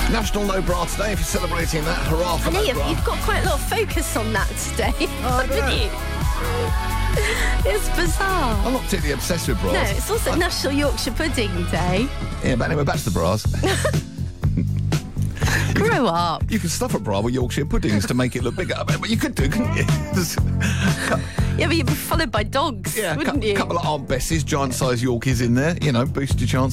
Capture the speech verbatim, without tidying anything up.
National No Bra Today, if you're celebrating that. Hurrah for I know no you've, bra. you've got quite a lot of focus on that today, haven't you? It's bizarre. I'm not particularly obsessed with bras. No, it's also I- National Yorkshire Pudding Day. Yeah, but anyway, back to the bras. Grow up. You can stuff a bra with Yorkshire puddings to make it look bigger. But you could do, couldn't you? Just cut- Yeah, but you'd be followed by dogs, yeah, a wouldn't cou- you? couple of Aunt Bessies, giant-sized Yorkies in there. You know, boost your chances.